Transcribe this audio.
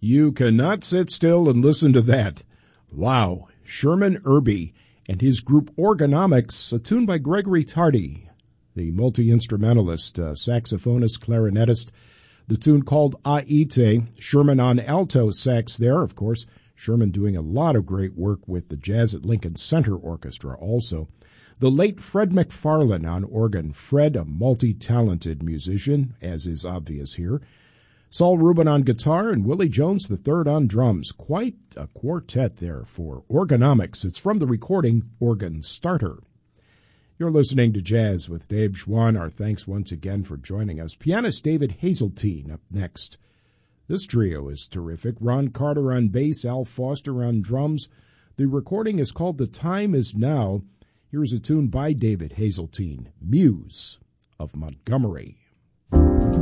You cannot sit still and listen to that. Wow, Sherman Irby and his group Orgonomics, a tune by Gregory Tardy, the multi-instrumentalist, saxophonist, clarinetist. The tune called Aite, Sherman on alto sax there, of course. Sherman doing a lot of great work with the Jazz at Lincoln Center Orchestra also. The late Fred McFarlane on organ. Fred, a multi-talented musician, as is obvious here. Saul Rubin on guitar and Willie Jones III on drums. Quite a quartet there for Orgonomics. It's from the recording Organ Starter. You're listening to Jazz with Dave Schwann. Our thanks once again for joining us. Pianist David Hazeltine up next. This trio is terrific. Ron Carter on bass, Al Foster on drums. The recording is called The Time Is Now. Here's a tune by David Hazeltine, Muse of Montgomery.